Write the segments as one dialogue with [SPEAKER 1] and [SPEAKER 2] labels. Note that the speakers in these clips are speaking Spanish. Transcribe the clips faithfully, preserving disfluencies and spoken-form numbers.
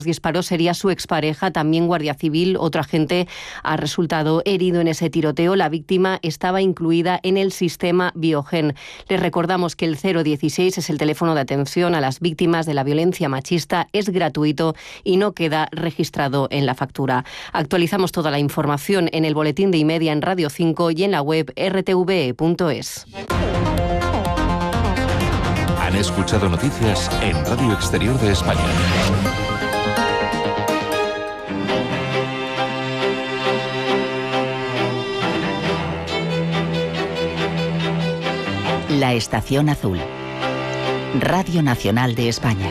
[SPEAKER 1] disparó sería su expareja, también guardia civil. Otro agente ha resultado herido en ese tiroteo. La víctima estaba incluida en el sistema Biogen. Les recordamos que el cero dieciséis es el teléfono de atención a las víctimas de la violencia machista. Es gratuito y no queda registrado en la factura. Actualizamos toda la información en el boletín de Imedia en Radio cinco y en la web r t v e punto es.
[SPEAKER 2] Han escuchado noticias en Radio Exterior de España.
[SPEAKER 3] La Estación Azul. Radio Nacional de España.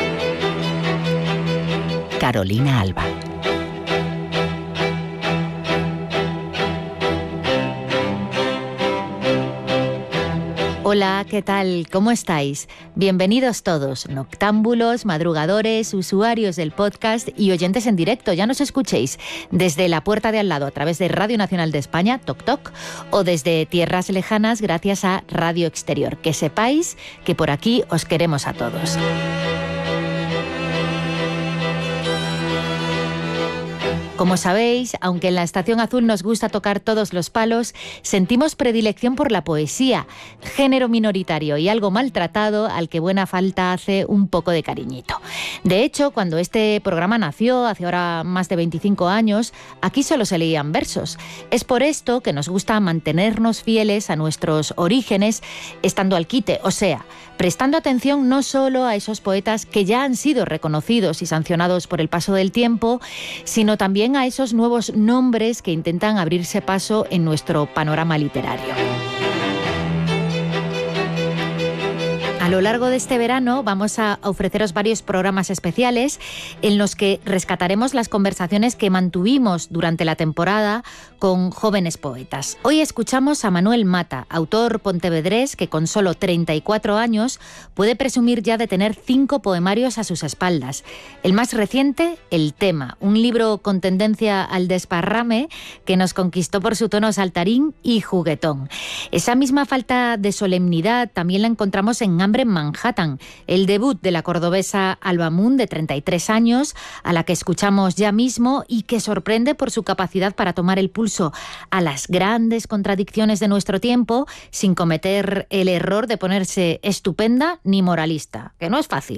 [SPEAKER 3] Carolina Alba.
[SPEAKER 4] Hola, ¿qué tal? ¿Cómo estáis? Bienvenidos todos, noctámbulos, madrugadores, usuarios del podcast y oyentes en directo. Ya nos escuchéis desde la puerta de al lado a través de Radio Nacional de España, Toc Toc, o desde tierras lejanas gracias a Radio Exterior. Que sepáis que por aquí os queremos a todos. Como sabéis, aunque en la Estación Azul nos gusta tocar todos los palos, sentimos predilección por la poesía, género minoritario y algo maltratado al que buena falta hace un poco de cariñito. De hecho, cuando este programa nació, hace ahora más de veinticinco años, aquí solo se leían versos. Es por esto que nos gusta mantenernos fieles a nuestros orígenes, estando al quite, o sea, prestando atención no solo a esos poetas que ya han sido reconocidos y sancionados por el paso del tiempo, sino también a esos nuevos nombres que intentan abrirse paso en nuestro panorama literario. A lo largo de este verano vamos a ofreceros varios programas especiales en los que rescataremos las conversaciones que mantuvimos durante la temporada con jóvenes poetas. Hoy escuchamos a Manuel Mata, autor pontevedrés que con solo treinta y cuatro años puede presumir ya de tener cinco poemarios a sus espaldas. El más reciente, El Tema, un libro con tendencia al desparrame que nos conquistó por su tono saltarín y juguetón. Esa misma falta de solemnidad también la encontramos en Hambre en Manhattan, el debut de la cordobesa Alba Moon, de treinta y tres años, a la que escuchamos ya mismo y que sorprende por su capacidad para tomar el pulso a las grandes contradicciones de nuestro tiempo sin cometer el error de ponerse estupenda ni moralista, que no es fácil.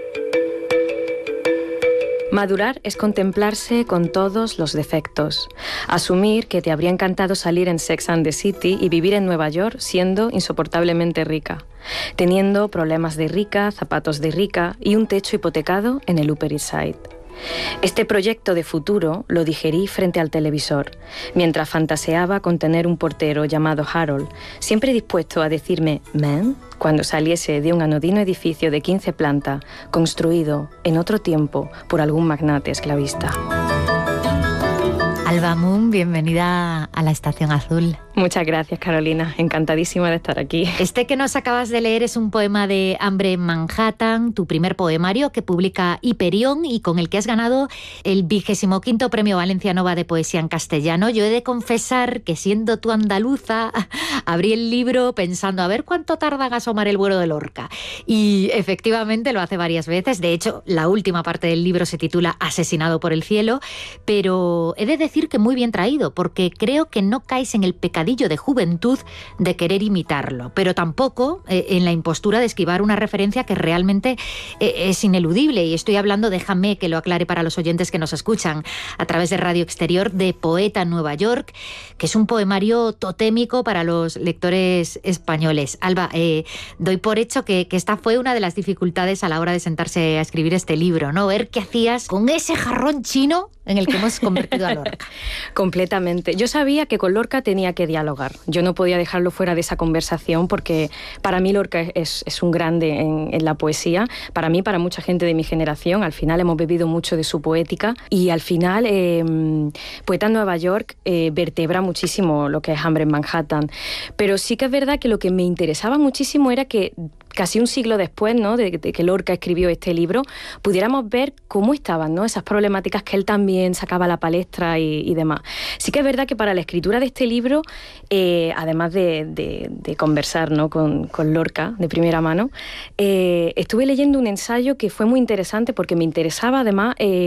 [SPEAKER 5] Madurar es contemplarse con todos los defectos. Asumir que te habría encantado salir en Sex and the City y vivir en Nueva York siendo insoportablemente rica, teniendo problemas de rica, zapatos de rica y un techo hipotecado en el Upper East Side. Este proyecto de futuro lo digerí frente al televisor, mientras fantaseaba con tener un portero llamado Harold, siempre dispuesto a decirme «man» cuando saliese de un anodino edificio de quince plantas, construido en otro tiempo por algún magnate esclavista.
[SPEAKER 4] Alba Moon, bienvenida a la Estación Azul.
[SPEAKER 5] Muchas gracias, Carolina. Encantadísima de estar aquí.
[SPEAKER 4] Este que nos acabas de leer es un poema de Hambre en Manhattan, tu primer poemario que publica Hiperión y con el que has ganado el vigésimo quinto Premio Valencia Nova de Poesía en Castellano. Yo he de confesar que, siendo tú andaluza, abrí el libro pensando a ver cuánto tarda en asomar el vuelo de Lorca. Y efectivamente lo hace varias veces. De hecho, la última parte del libro se titula Asesinado por el cielo, pero he de decir que muy bien traído, porque creo que no caes en el pecadillo de juventud de querer imitarlo, pero tampoco eh, en la impostura de esquivar una referencia que realmente eh, es ineludible. Y estoy hablando, déjame que lo aclare para los oyentes que nos escuchan a través de Radio Exterior, de Poeta en Nueva York, que es un poemario totémico para los lectores españoles. Alba, eh, doy por hecho que, que esta fue una de las dificultades a la hora de sentarse a escribir este libro, ¿no? Ver qué hacías con ese jarrón chino en el que hemos convertido a Lorca.
[SPEAKER 5] Completamente. Yo sabía que con Lorca tenía que dialogar. Yo no podía dejarlo fuera de esa conversación porque para mí Lorca es, es un grande en, en la poesía. Para mí, para mucha gente de mi generación, al final hemos bebido mucho de su poética y al final eh, Poeta en Nueva York eh, vertebra muchísimo lo que es Hambre en Manhattan. Pero sí que es verdad que lo que me interesaba muchísimo era que casi un siglo después, ¿no?, de, de que Lorca escribió este libro, pudiéramos ver cómo estaban, ¿no?, esas problemáticas que él también sacaba a la palestra y, y demás. Sí que es verdad que para la escritura de este libro, eh, además de, de, de conversar, ¿no?, con, con Lorca de primera mano, eh, estuve leyendo un ensayo que fue muy interesante porque me interesaba además eh,